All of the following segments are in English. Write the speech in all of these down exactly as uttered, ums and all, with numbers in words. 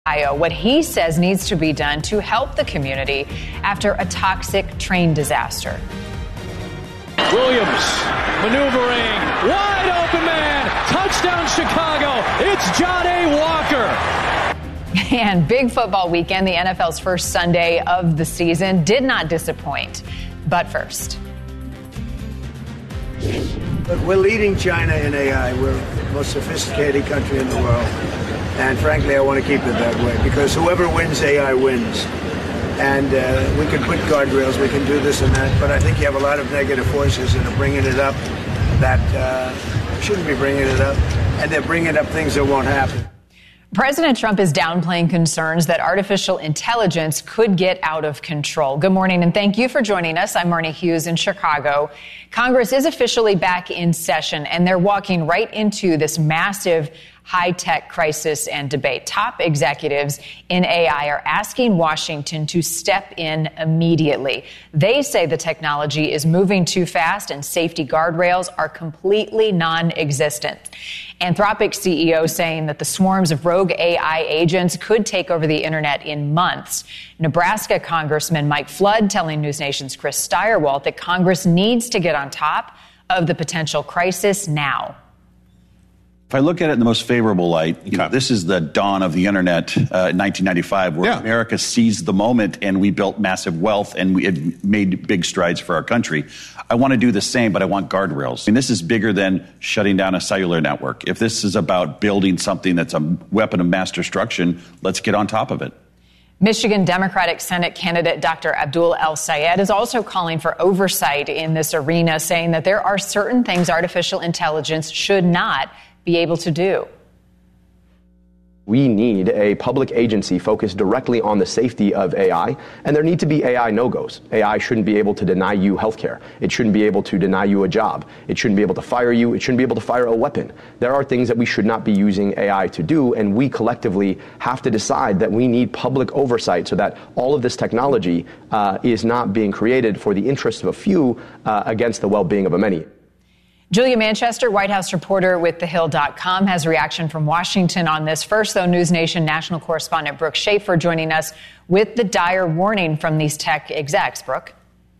What he says needs to be done to help the community after a toxic train disaster. Williams maneuvering, wide open man, touchdown Chicago, it's John A. Walker. And big football weekend, the N F L's first Sunday of the season, did not disappoint. But first. But we're leading China in A I. We're the most sophisticated country in the world. And frankly, I want to keep it that way because whoever wins A I wins. And uh, we can put guardrails, we can do this and that, but I think you have a lot of negative forces that are bringing it up that uh, shouldn't be bringing it up, and they're bringing up things that won't happen. President Trump is downplaying concerns that artificial intelligence could get out of control. Good morning, and thank you for joining us. I'm Marnie Hughes in Chicago. Congress is officially back in session, and they're walking right into this massive high-tech crisis and debate. Top executives in A I are asking Washington to step in immediately. They say the technology is moving too fast and safety guardrails are completely non-existent. Anthropic C E O saying that the swarms of rogue A I agents could take over the internet in months. Nebraska Congressman Mike Flood telling News Nation's Chris Stirewalt that Congress needs to get on top of the potential crisis now. If I look at it in the most favorable light, you know, this is the dawn of the internet uh, in nineteen ninety-five, where yeah. America seized the moment and we built massive wealth and we had made big strides for our country. I want to do the same, but I want guardrails. I mean, this is bigger than shutting down a cellular network. If this is about building something that's a weapon of mass destruction, let's get on top of it. Michigan Democratic Senate candidate Doctor Abdul El-Sayed is also calling for oversight in this arena, saying that there are certain things artificial intelligence should not be able to do. We need a public agency focused directly on the safety of A I, and there need to be A I no-goes. A I shouldn't be able to deny you healthcare. It shouldn't be able to deny you a job. It shouldn't be able to fire you. It shouldn't be able to fire a weapon. There are things that we should not be using A I to do, and we collectively have to decide that we need public oversight so that all of this technology uh, is not being created for the interest of a few uh, against the well-being of a many. Julia Manchester, White House reporter with the hill dot com, has reaction from Washington on this. First, though, News Nation national correspondent Brooke Schaefer joining us with the dire warning from these tech execs. Brooke?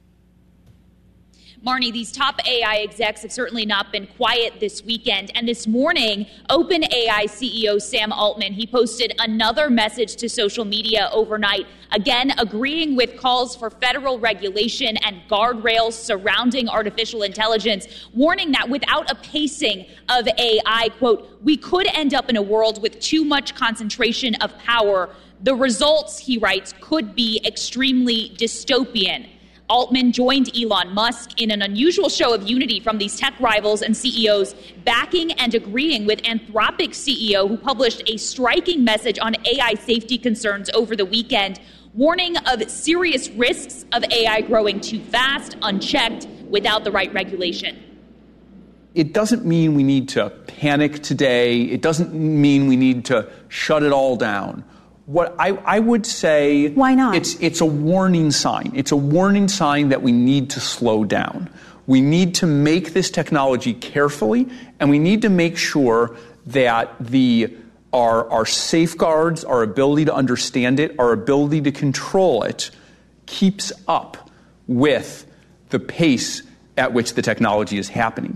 Marnie, these top A I execs have certainly not been quiet this weekend. And this morning, OpenAI C E O Sam Altman, he posted another message to social media overnight, again agreeing with calls for federal regulation and guardrails surrounding artificial intelligence, warning that without a pacing of A I, quote, we could end up in a world with too much concentration of power. The results, he writes, could be extremely dystopian. Altman joined Elon Musk in an unusual show of unity from these tech rivals and C E Os, backing and agreeing with Anthropic C E O, who published a striking message on A I safety concerns over the weekend, warning of serious risks of A I growing too fast, unchecked, without the right regulation. It doesn't mean we need to panic today. It doesn't mean we need to shut it all down. What I, I would say, why not? It's it's a warning sign. It's a warning sign that we need to slow down. We need to make this technology carefully, and we need to make sure that the our our safeguards, our ability to understand it, our ability to control it, keeps up with the pace at which the technology is happening.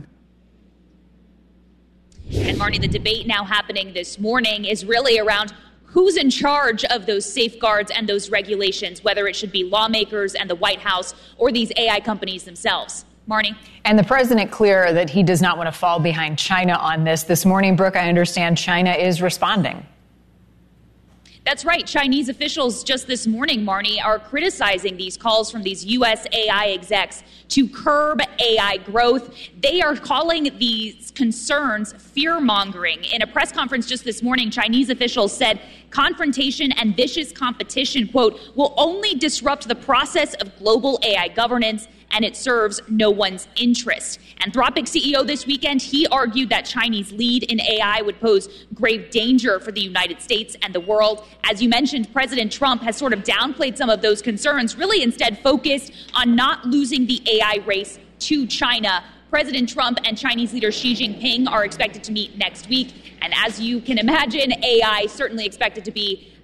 And Marnie, the debate now happening this morning is really around who's in charge of those safeguards and those regulations, whether it should be lawmakers and the White House or these A I companies themselves. Marnie? And the president clear that he does not want to fall behind China on this. This morning, Brooke, I understand China is responding. That's right. Chinese officials just this morning, Marnie, are criticizing these calls from these U S A I execs to curb A I growth. They are calling these concerns fear-mongering. In a press conference just this morning, Chinese officials said confrontation and vicious competition, quote, will only disrupt the process of global A I governance, and it serves no one's interest. Anthropic C E O this weekend, he argued that Chinese lead in A I would pose grave danger for the United States and the world. As you mentioned, President Trump has sort of downplayed some of those concerns, really instead focused on not losing the A I race to China. President Trump and Chinese leader Xi Jinping are expected to meet next week. And as you can imagine, A I certainly expected to be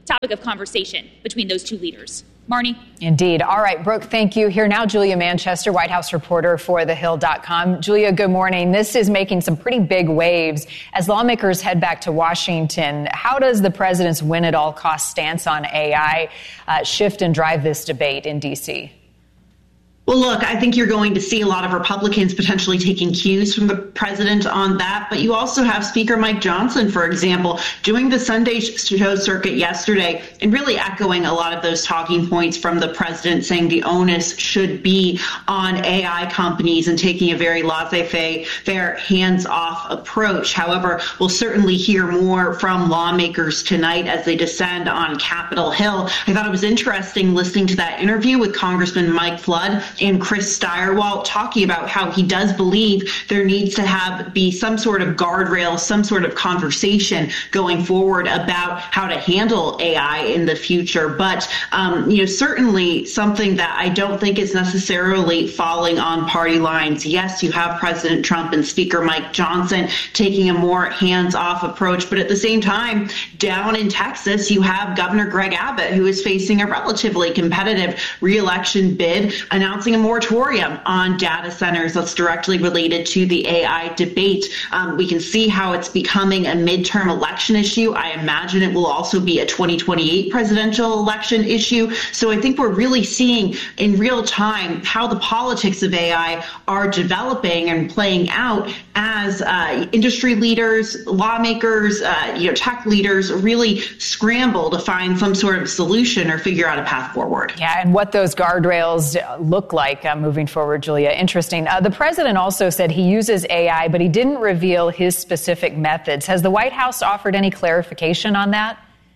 topic of conversation between those two leaders. Marnie? Indeed. All right, Brooke, thank you. Here now, Julia Manchester, White House reporter for the hill dot com. Julia, good morning. This is making some pretty big waves as lawmakers head back to Washington. How does the president's win-at-all-cost stance on A I uh, shift and drive this debate in D C? Well, look, I think you're going to see a lot of Republicans potentially taking cues from the president on that. But you also have Speaker Mike Johnson, for example, doing the Sunday show circuit yesterday and really echoing a lot of those talking points from the president, saying the onus should be on A I companies and taking a very laissez-faire, hands-off approach. However, we'll certainly hear more from lawmakers tonight as they descend on Capitol Hill. I thought it was interesting listening to that interview with Congressman Mike Flood and Chris Stirewalt talking about how he does believe there needs to have be some sort of guardrail, some sort of conversation going forward about how to handle A I in the future. But, um, you know, certainly something that I don't think is necessarily falling on party lines. Yes, you have President Trump and Speaker Mike Johnson taking a more hands-off approach. But at the same time, down in Texas, you have Governor Greg Abbott, who is facing a relatively competitive re-election bid, announcing a moratorium on data centers that's directly related to the A I debate. Um, we can see how it's becoming a midterm election issue. I imagine it will also be a twenty twenty-eight presidential election issue. So I think we're really seeing in real time how the politics of A I are developing and playing out as uh, industry leaders, lawmakers, uh, you know, tech leaders really scramble to find some sort of solution or figure out a path forward. Yeah, and what those guardrails look like uh, moving forward, Julia. Interesting. Uh, the president also said he uses A I, but he didn't reveal his specific methods. Has the White House offered any clarification on that?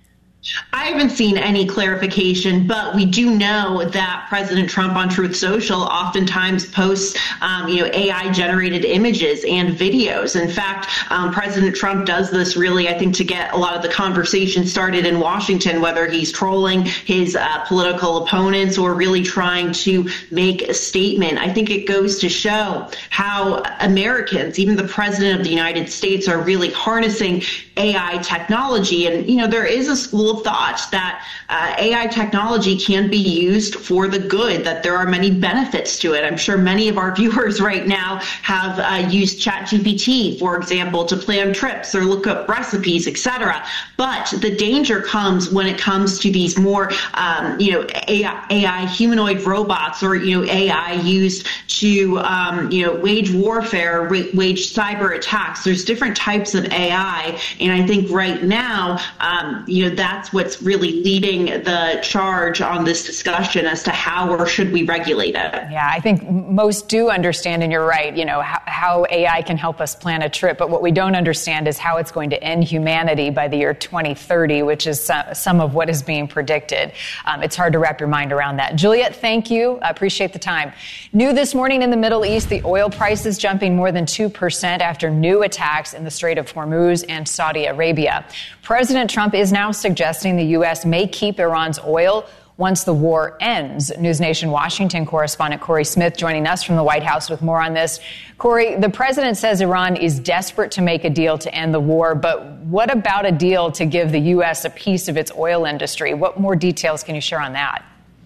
I haven't seen any clarification, but we do know that President Trump on Truth Social oftentimes posts, um, you know, A I-generated images and videos. In fact, um, President Trump does this really, I think, to get a lot of the conversation started in Washington, whether he's trolling his uh, political opponents or really trying to make a statement. I think it goes to show how Americans, even the President of the United States, are really harnessing A I technology. And, you know, there is a school of thought that uh, A I technology can be used for the good, that there are many benefits to it. I'm sure many of our viewers right now have uh, used ChatGPT, for example, to plan trips or look up recipes, et cetera. But the danger comes when it comes to these more, um, you know, A I, A I humanoid robots, or, you know, A I used to, um, you know, wage warfare, wage cyber attacks. There's different types of A I. And I think right now, um, you know, that's what's really leading the charge on this discussion as to how or should we regulate it. Yeah, I think most do understand, and you're right, you know, how, how A I can help us plan a trip. But what we don't understand is how it's going to end humanity by the year twenty thirty, which is some of what is being predicted. Um, it's hard to wrap your mind around that. Juliet, thank you. I appreciate the time. New this morning in the Middle East, the oil prices jumping more than two percent after new attacks in the Strait of Hormuz and Saudi Arabia. President Trump is now suggesting the U S may keep Iran's oil once the war ends. News Nation Washington correspondent Corey Smith joining us from the White House with more on this. Corey, the president says Iran is desperate to make a deal to end the war, but what about a deal to give the U S a piece of its oil industry? What more details can you share on that?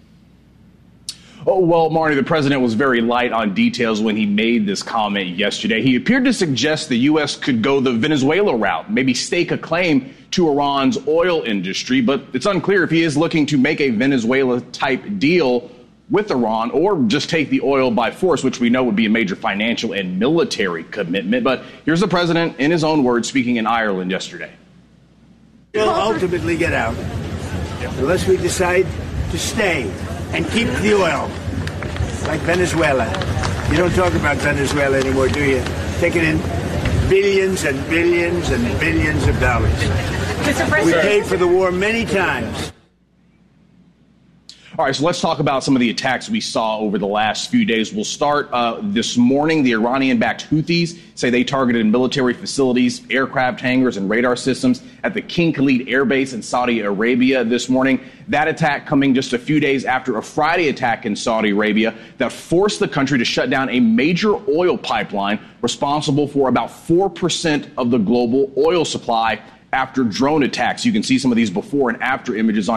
Oh, well, Marnie, the president was very light on details when he made this comment yesterday. He appeared to suggest the U S could go the Venezuela route, maybe stake a claim to Iran's oil industry. But it's unclear if he is looking to make a Venezuela-type deal with Iran or just take the oil by force, which we know would be a major financial and military commitment. But here's the president, in his own words, speaking in Ireland yesterday. We'll ultimately get out unless we decide to stay and keep the oil, like Venezuela. You don't talk about Venezuela anymore, do you? Taking in billions and billions and billions of dollars. We paid for the war many times. All right, so let's talk about some of the attacks we saw over the last few days. We'll start uh, this morning. The Iranian-backed Houthis say they targeted military facilities, aircraft hangars, and radar systems at the King Khalid Air Base in Saudi Arabia this morning. That attack coming just a few days after a Friday attack in Saudi Arabia that forced the country to shut down a major oil pipeline responsible for about four percent of the global oil supply after drone attacks. You can see some of these before and after images on